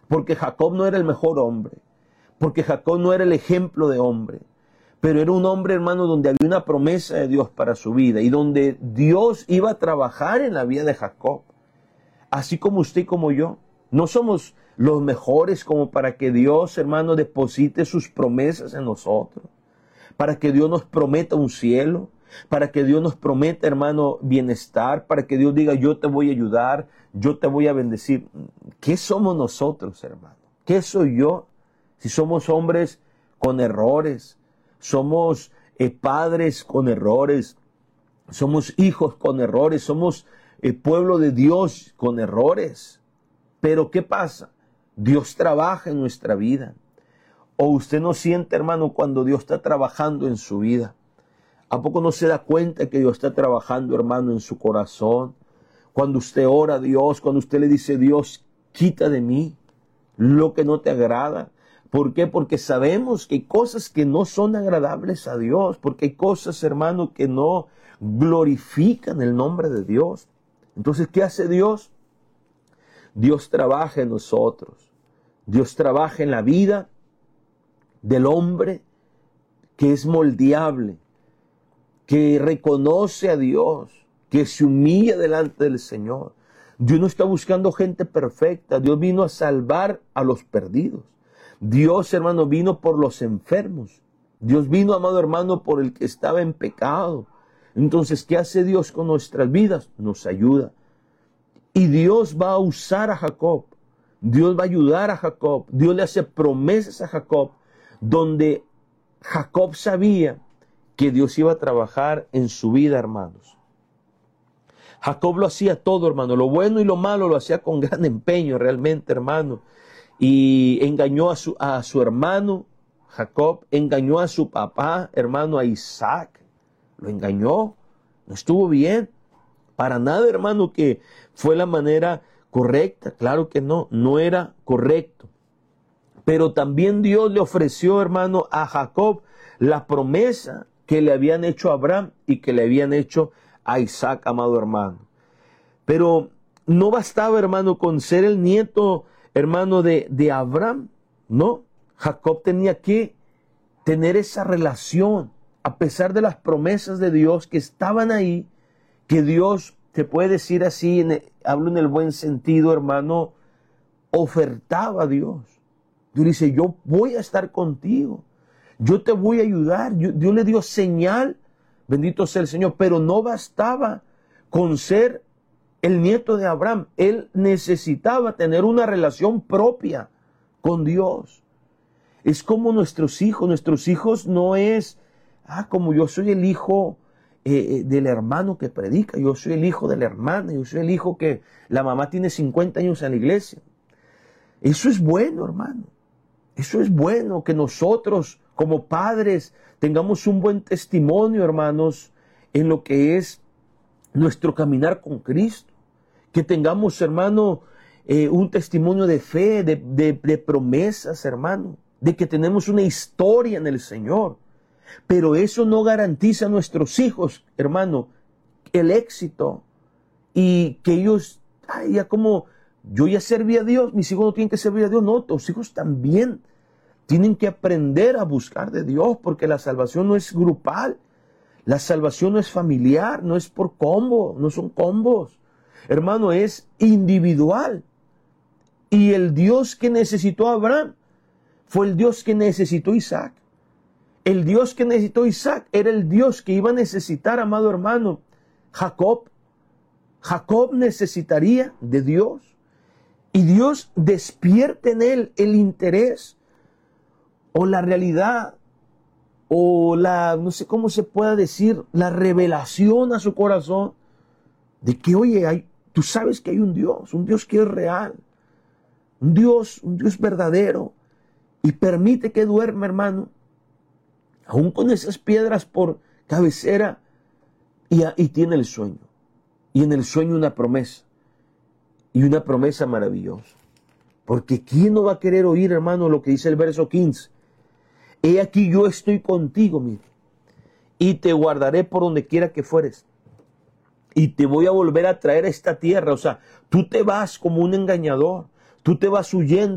porque Jacob no era el mejor hombre, porque Jacob no era el ejemplo de hombre, pero era un hombre, hermano, donde había una promesa de Dios para su vida y donde Dios iba a trabajar en la vida de Jacob. Así como usted y como yo, no somos los mejores como para que Dios, hermano, deposite sus promesas en nosotros, para que Dios nos prometa un cielo, para que Dios nos prometa, hermano, bienestar, para que Dios diga, yo te voy a ayudar, yo te voy a bendecir. ¿Qué somos nosotros, hermano? ¿Qué soy yo? Si somos hombres con errores, somos padres con errores, somos hijos con errores, somos pueblo de Dios con errores. Pero ¿qué pasa? Dios trabaja en nuestra vida. ¿O usted no siente, hermano, cuando Dios está trabajando en su vida? ¿A poco no se da cuenta que Dios está trabajando, hermano, en su corazón? Cuando usted ora a Dios, cuando usted le dice, Dios, quita de mí lo que no te agrada. ¿Por qué? Porque sabemos que hay cosas que no son agradables a Dios, porque hay cosas, hermano, que no glorifican el nombre de Dios. Entonces, ¿qué hace Dios? Dios trabaja en nosotros. Dios trabaja en la vida del hombre que es moldeable, que reconoce a Dios, que se humilla delante del Señor. Dios no está buscando gente perfecta. Dios vino a salvar a los perdidos. Dios, hermano, vino por los enfermos. Dios vino, amado hermano, por el que estaba en pecado. Entonces, ¿qué hace Dios con nuestras vidas? Nos ayuda. Y Dios va a usar a Jacob. Dios va a ayudar a Jacob. Dios le hace promesas a Jacob, donde Jacob sabía que Dios iba a trabajar en su vida, hermanos. Jacob lo hacía todo, hermano. Lo bueno y lo malo lo hacía con gran empeño, realmente, hermano. Y engañó a su hermano, Jacob, engañó a su papá, hermano, a Isaac. Lo engañó. No estuvo bien. Para nada, hermano, que fue la manera correcta. Claro que no, no era correcto. Pero también Dios le ofreció, hermano, a Jacob la promesa que le habían hecho a Abraham y que le habían hecho a Isaac, amado hermano. Pero no bastaba, hermano, con ser el nieto, hermano, de Abraham, ¿no? Jacob tenía que tener esa relación, a pesar de las promesas de Dios que estaban ahí, que Dios, te puede decir así, hablo en el buen sentido, hermano, ofertaba a Dios. Dios dice, yo voy a estar contigo, yo te voy a ayudar. Dios le dio señal, bendito sea el Señor, pero no bastaba con ser el nieto de Abraham. Él necesitaba tener una relación propia con Dios. Es como nuestros hijos no es, como yo soy el hijo del hermano que predica, yo soy el hijo de la hermana, yo soy el hijo que la mamá tiene 50 años en la iglesia. Eso es bueno, hermano. Eso es bueno, que nosotros como padres tengamos un buen testimonio, hermanos, en lo que es nuestro caminar con Cristo. Que tengamos, hermano, un testimonio de fe, de promesas, hermano, de que tenemos una historia en el Señor. Pero eso no garantiza a nuestros hijos, hermano, el éxito. Y que ellos, ya como yo ya serví a Dios, mis hijos no tienen que servir a Dios. No, tus hijos también tienen que aprender a buscar de Dios, porque la salvación no es grupal. La salvación no es familiar, no es por combo, no son combos. Hermano, es individual. Y el Dios que necesitó a Abraham fue el Dios que necesitó a Isaac. El Dios que necesitó a Isaac era el Dios que iba a necesitar, amado hermano, Jacob. Jacob necesitaría de Dios. Y Dios despierta en él el interés o la realidad o no sé cómo se pueda decir, la revelación a su corazón de que, oye, tú sabes que hay un Dios que es real, un Dios verdadero, y permite que duerma, hermano, aún con esas piedras por cabecera, y tiene el sueño, y en el sueño una promesa, y una promesa maravillosa, porque ¿quién no va a querer oír, hermano, lo que dice el verso 15? He aquí yo estoy contigo, mire, y te guardaré por donde quiera que fueres, y te voy a volver a traer a esta tierra. O sea, tú te vas como un engañador, tú te vas huyendo.